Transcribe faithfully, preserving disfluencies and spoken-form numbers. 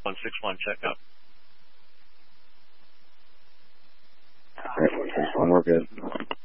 one six one checkup. All right, one six one, we're good.